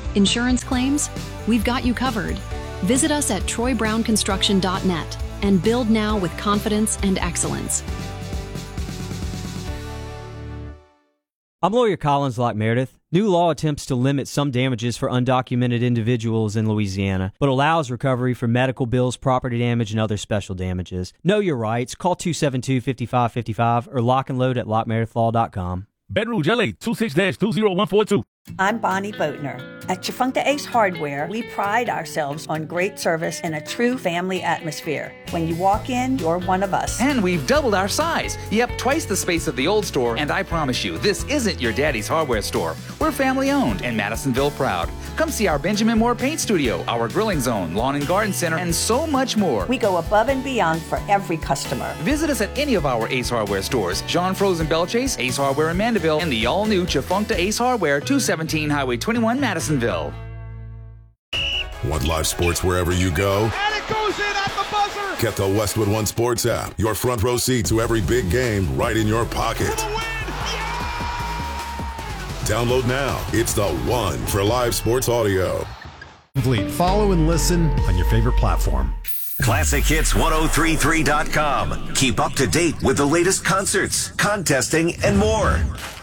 Insurance claims? We've got you covered. Visit us at troybrownconstruction.net and build now with confidence and excellence. I'm lawyer Collins Locke Meredith. New law attempts to limit some damages for undocumented individuals in Louisiana, but allows recovery for medical bills, property damage, and other special damages. Know your rights. Call 272-5555 or lock and load at lockmeredithlaw.com. Baton Rouge, LA, 26-20142. I'm Bonnie Boatner. At Chafuncta Ace Hardware, we pride ourselves on great service and a true family atmosphere. When you walk in, you're one of us. And we've doubled our size. Yep, twice the space of the old store, and I promise you, this isn't your daddy's hardware store. We're family-owned and Madisonville proud. Come see our Benjamin Moore Paint Studio, our grilling zone, lawn and garden center, and so much more. We go above and beyond for every customer. Visit us at any of our Ace Hardware stores. Jean Frozen Belchase, Ace Hardware in Mandeville, and the all-new Chafuncta Ace Hardware, 217 Highway 21, Madisonville. Want live sports wherever you go? And it goes in at the buzzer! Get the Westwood One Sports app. Your front row seat to every big game right in your pocket. For the win! Yeah! Download now. It's the one for live sports audio. Follow and listen on your favorite platform. ClassicHits1033.com. Keep up to date with the latest concerts, contesting, and more.